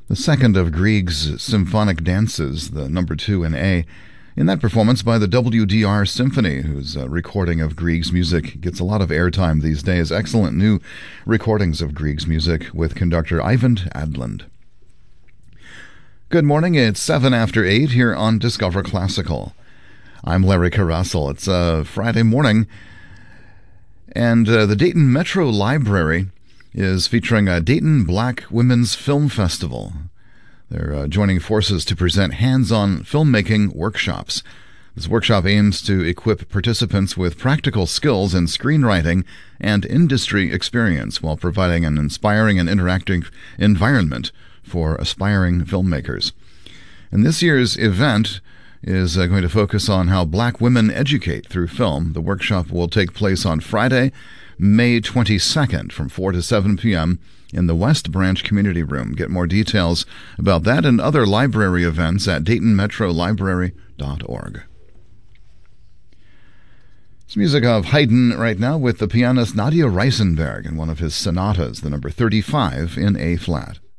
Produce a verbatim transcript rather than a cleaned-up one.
the second of Grieg's symphonic dances, the number two in A, in that performance by the W D R Symphony, whose uh, recording of Grieg's music gets a lot of airtime these days. Excellent new recordings of Grieg's music with conductor Eyvind Adland. Good morning. It's seven after eight here on Discover Classical. I'm Larry Carasel. It's a Friday morning, and uh, the Dayton Metro Library is featuring a Dayton Black Women's Film Festival. They're uh, joining forces to present hands-on filmmaking workshops. This workshop aims to equip participants with practical skills in screenwriting and industry experience while providing an inspiring and interactive environment for aspiring filmmakers. And this year's event is uh, going to focus on how black women educate through film. The workshop will take place on Friday, May twenty-second from four to seven p.m. in the West Branch Community Room. Get more details about that and other library events at dayton metro library dot org. It's music of Haydn right now with the pianist Nadia Reisenberg in one of his sonatas, the number thirty-five in A-flat.